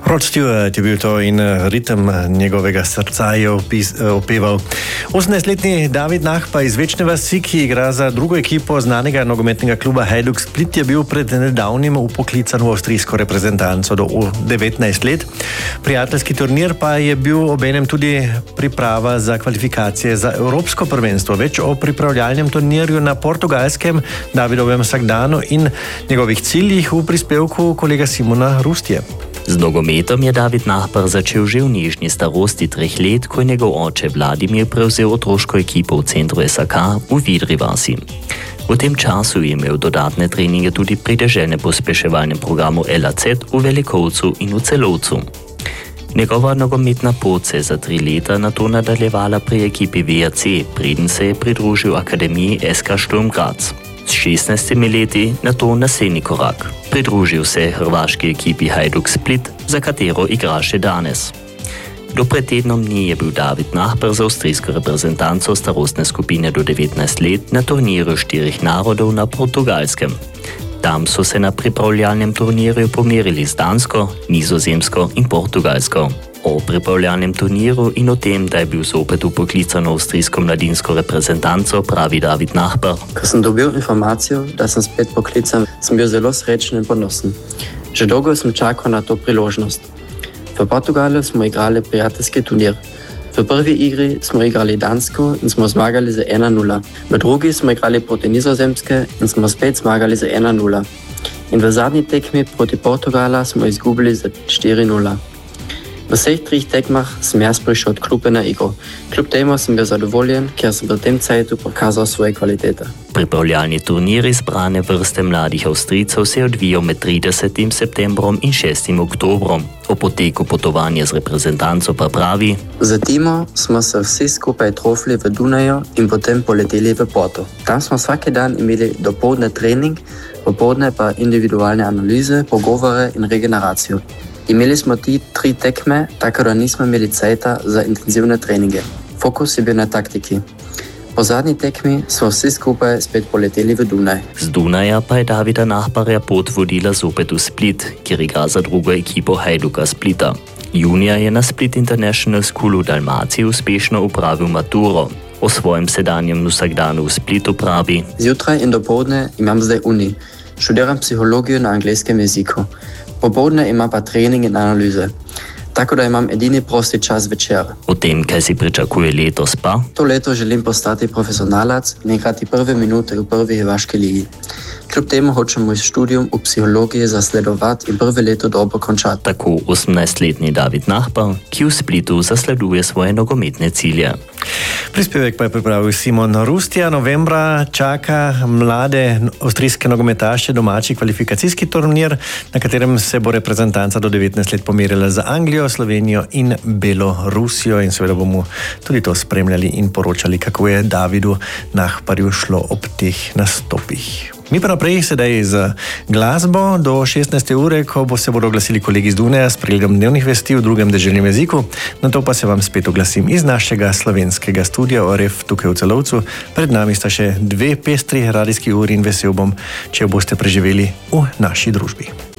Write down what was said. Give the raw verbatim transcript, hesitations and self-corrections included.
Rod Stewart je bil to in ritem njegovega srca je opis, opeval. osemnajstletni David Nah pa iz Večne vasi, ki igra za drugo ekipo znanega nogometnega kluba Hajduk Split, je bil pred nedavnim upoklican v avstrijsko reprezentanco do devetnajst let. Prijateljski turnir pa je bil obenem tudi priprava za kvalifikacije za Evropsko prvenstvo. Več o pripravljalnem turnirju na Portugalskem, Davidovem vsakdanu in njegovih ciljih v prispevku kolega Simona Rustije. Z nogometom je David Nah začel že v nižni starosti treh let, ko je njegov oče Vladimir prevzel otroško ekipo v centru S A K v Vidri vasi. V tem času je imel dodatne treninge tudi pri deželnem pospeševalnem programu L A Z v Velikovcu in v Celovcu. Njegova nogometna pot se je za tri leta nato nadaljevala pri ekipi V A C, preden se je pridružil akademiji S K Sturm Graz. S šestnajstimi leti nato naslednji korak. Pridružil se je hrvaški ekipi Hajduk Split, za katero igra še danes. Do pred tednom dni je bil David Nah za avstrijsko reprezentanco starostne skupine do devetnajst let na turnirju štirih narodov na Portugalskem. Tam so se na pripravljalnem turnirju pomerili z Dansko, Nizozemsko in Portugalsko. O pripravljalnem turniru in o tem, da je bil zopet upoklican v avstrijsko mladinsko reprezentanco, pravi David Nah. Ko sem dobil informacijo, da sem spet poklican, sem bil zelo srečen in ponosen. Že dolgo sem čakal na to priložnost. V Portugalu smo igrali prijateljski turnir. V prvi igri smo igrali Dansko in smo zmagali z ena nula. V drugi smo igrali proti Nizozemske in smo spet zmagali z ena nula. In v zadnji tekmi proti Portugala smo izgubili z štiri nula. V vseh trih tekmah sem jaz prišel od klupe na igro. Kljub temu sem bil zadovoljen, ker sem v tem cajtu pokazal svoje kvalitete. Pripravljalni turnir izbrane vrste mladih Avstrijcev se je odvijal med tridesetim septembrom in šestim oktobrom. O poteku potovanja z reprezentanco pa pravi: Za timo smo se vsi skupaj trofili v Dunaju in potem poleteli v Porto. Tam smo vsak dan imeli dopoldne trening, popoldne pa individualne analize, pogovore in regeneracijo. Imeli smo ti tri tekme, tako da nismo imeli cajta za intenzivne treninge. Fokus je bil na taktiki. Po zadnji tekmi smo vsi skupaj spet poleteli v Dunaj. Z Dunaja pa je Davida Nahbarja pot vodila zopet v Split, kjer igra za drugo ekipo Hajduka Splita. Junija je na Split International School v Dalmaciji uspešno upravil maturo. O svojem sedanjem vsakdanu v Splitu pravi: Zjutraj in dopoldne imam zdaj uni. Študiram psihologijo na angleškem jeziku. Popoldne imam pa trening in analize. Tako da imam edini prosti čas večer. O tem, kaj si pričakuje letos pa? To leto želim postati profesionalac in igrati prve minute v prvi hrvaški ligi. Kljub temu hočem moj študijum v psihologiji zasledovati in prvo leto dobro končati. Tako osemnajstletni David Nah, ki v Splitu zasleduje svoje nogometne cilje. Prispevek pa je pripravil Simon Rustija. Novembra čaka mlade avstrijske nogometaše domači kvalifikacijski turnir, na katerem se bo reprezentanca do devetnajst let pomerila z Anglijo, Slovenijo in Belorusijo, in seveda bomo tudi to spremljali in poročali, kako je Davidu Nahbarju šlo ob teh nastopih. Mi pa naprej sedaj z glasbo do šestnajste ure, ko bo se bodo oglasili kolegi z Dunaja s pregledom dnevnih vesti v drugem deželnem jeziku. Na to pa se vam spet oglasim iz našega slovenskega studia O R F tukaj v Celovcu. Pred nami sta še dve pestri radijski uri in vesel bom, če jo boste preživeli v naši družbi.